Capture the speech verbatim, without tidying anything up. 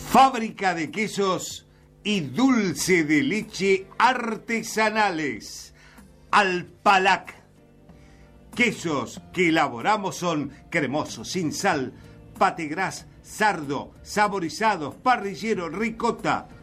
Fábrica de quesos y dulce de leche artesanales. Alpalac. Quesos que elaboramos son cremosos, sin sal, pategras, sardo, saborizados, parrillero, ricota,